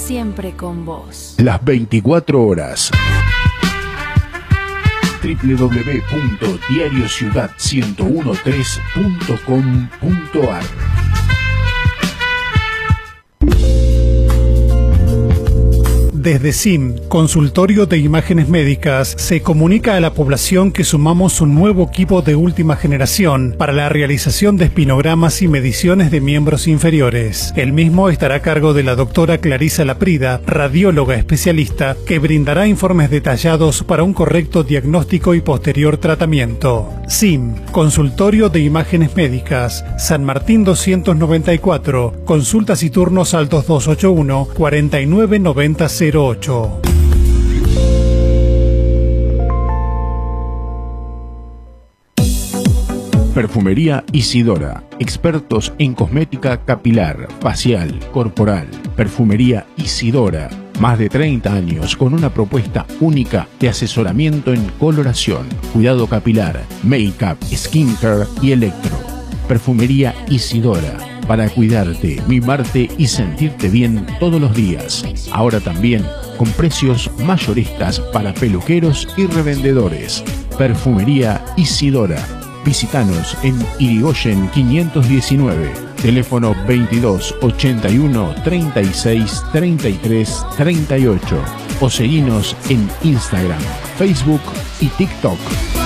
siempre con vos. Las 24 horas. www.diariociudad1013.com.ar. Desde SIM, Consultorio de Imágenes Médicas, se comunica a la población que sumamos un nuevo equipo de última generación para la realización de espinogramas y mediciones de miembros inferiores. El mismo estará a cargo de la doctora Clarisa Laprida, radióloga especialista, que brindará informes detallados para un correcto diagnóstico y posterior tratamiento. SIM, Consultorio de Imágenes Médicas, San Martín 294, consultas y turnos al 2281 499008. Perfumería Isidora, expertos en cosmética capilar, facial, corporal. Perfumería Isidora, más de 30 años con una propuesta única de asesoramiento en coloración, cuidado capilar, make-up, skincare y electro. Perfumería Isidora, para cuidarte, mimarte y sentirte bien todos los días. Ahora también con precios mayoristas para peluqueros y revendedores. Perfumería Isidora. Visítanos en Irigoyen 519, teléfono 22 81 36 33 38 o seguinos en Instagram, Facebook y TikTok.